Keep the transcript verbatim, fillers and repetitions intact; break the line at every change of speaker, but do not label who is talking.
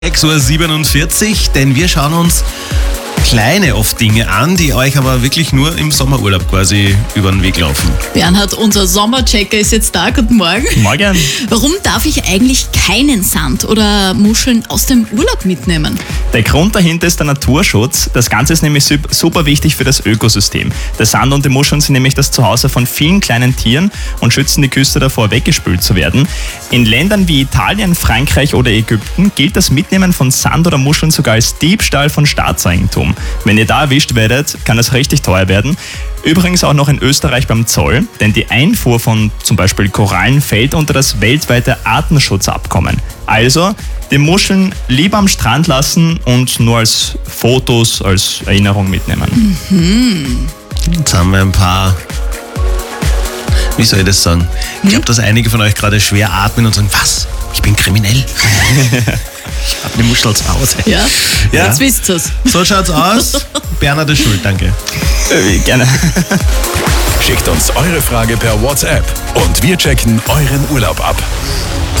sechs Uhr siebenundvierzig, denn wir schauen uns kleine oft Dinge an, die euch aber wirklich nur im Sommerurlaub quasi über den Weg laufen.
Bernhard, unser Sommerchecker ist jetzt da. Guten Morgen.
Morgen.
Warum darf ich eigentlich keinen Sand oder Muscheln aus dem Urlaub mitnehmen?
Der Grund dahinter ist der Naturschutz. Das Ganze ist nämlich super wichtig für das Ökosystem. Der Sand und die Muscheln sind nämlich das Zuhause von vielen kleinen Tieren und schützen die Küste davor, weggespült zu werden. In Ländern wie Italien, Frankreich oder Ägypten gilt das Mitnehmen von Sand oder Muscheln sogar als Diebstahl von Staatseigentum. Wenn ihr da erwischt werdet, kann das richtig teuer werden. Übrigens auch noch in Österreich beim Zoll, denn die Einfuhr von zum Beispiel Korallen fällt unter das weltweite Artenschutzabkommen. Also die Muscheln lieber am Strand lassen und nur als Fotos, als Erinnerung mitnehmen.
Mhm.
Jetzt haben wir ein paar, wie soll ich das sagen? Ich glaube, dass einige von euch gerade schwer atmen und sagen, was? Ich bin kriminell. Ich habe eine Muschel zu Hause.
Ja,
Ja.
jetzt wisst ihr's.
So schaut's aus. Bernhard ist schuld, danke.
Äh, gerne.
Schickt uns eure Frage per WhatsApp und wir checken euren Urlaub ab.